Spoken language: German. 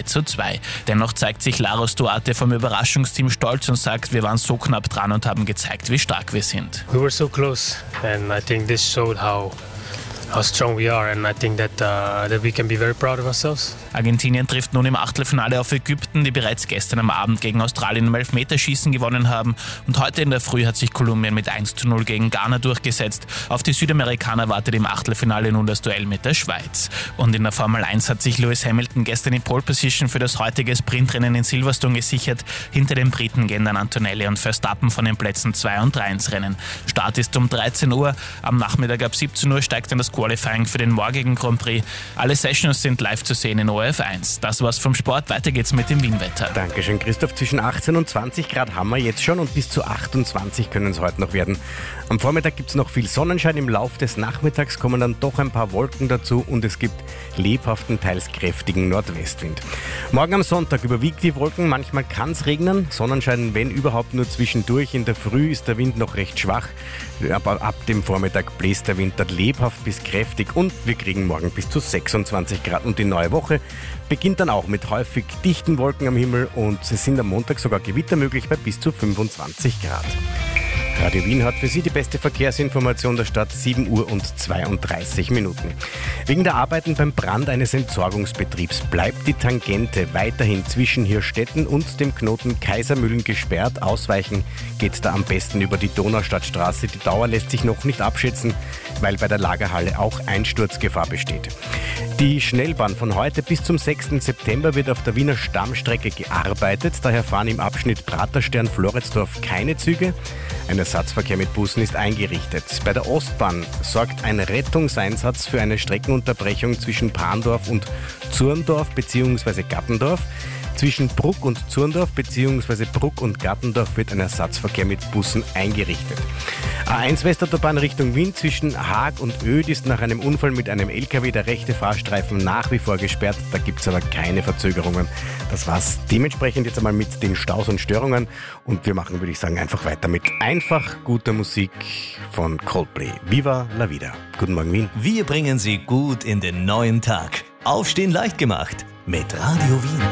3:2. Dennoch zeigt sich Laros Duarte vom Überraschungsteam stolz und sagt, wir waren so knapp dran und haben gezeigt, wie stark wir sind. We were so close and I think this showed how strong we are, and I think that we can be very proud of ourselves. Argentinien trifft nun im Achtelfinale auf Ägypten, die bereits gestern am Abend gegen Australien im Elfmeterschießen gewonnen haben. Und heute in der Früh hat sich Kolumbien mit 1:0 gegen Ghana durchgesetzt. Auf die Südamerikaner wartet im Achtelfinale nun das Duell mit der Schweiz. Und in der Formel 1 hat sich Lewis Hamilton gestern in Pole Position für das heutige Sprintrennen in Silverstone gesichert. Hinter den Briten gehen dann Antonelli und Verstappen von den Plätzen 2 und 3 ins Rennen. Start ist um 13 Uhr. Am Nachmittag ab 17 Uhr steigt dann das Qualifying für den morgigen Grand Prix. Alle Sessions sind live zu sehen in ORF1. Das war's vom Sport. Weiter geht's mit dem Wien-Wetter. Dankeschön, Christoph. Zwischen 18 und 20 Grad haben wir jetzt schon und bis zu 28 können es heute noch werden. Am Vormittag gibt es noch viel Sonnenschein. Im Laufe des Nachmittags kommen dann doch ein paar Wolken dazu und es gibt lebhaften, teils kräftigen Nordwestwind. Morgen am Sonntag überwiegt die Wolken. Manchmal kann es regnen. Sonnenschein, wenn überhaupt, nur zwischendurch. In der Früh ist der Wind noch recht schwach. Aber ab dem Vormittag bläst der Wind dort lebhaft bis kräftig und wir kriegen morgen bis zu 26 Grad. Und die neue Woche beginnt dann auch mit häufig dichten Wolken am Himmel und es sind am Montag sogar Gewitter möglich bei bis zu 25 Grad. Radio Wien hat für Sie die beste Verkehrsinformation der Stadt, 7 Uhr und 32 Minuten. Wegen der Arbeiten beim Brand eines Entsorgungsbetriebs bleibt die Tangente weiterhin zwischen Hirstetten und dem Knoten Kaisermühlen gesperrt. Ausweichen geht da am besten über die Donaustadtstraße. Die Dauer lässt sich noch nicht abschätzen, weil bei der Lagerhalle auch Einsturzgefahr besteht. Die Schnellbahn von heute bis zum 6. September wird auf der Wiener Stammstrecke gearbeitet. Daher fahren im Abschnitt Praterstern-Floridsdorf keine Züge. Ein Ersatzverkehr mit Bussen ist eingerichtet. Bei der Ostbahn sorgt ein Rettungseinsatz für eine Streckenunterbrechung zwischen Prandorf und Zurndorf bzw. Gattendorf. Zwischen Bruck und Zurndorf bzw. Bruck und Gattendorf wird ein Ersatzverkehr mit Bussen eingerichtet. A1 Westautobahn Richtung Wien zwischen Haag und Oed ist nach einem Unfall mit einem LKW der rechte Fahrstreifen nach wie vor gesperrt. Da gibt es aber keine Verzögerungen. Das war's dementsprechend jetzt einmal mit den Staus und Störungen. Und wir machen, würde ich sagen, einfach weiter mit einfach guter Musik von Coldplay. Viva la vida. Guten Morgen, Wien. Wir bringen Sie gut in den neuen Tag. Aufstehen leicht gemacht mit Radio Wien.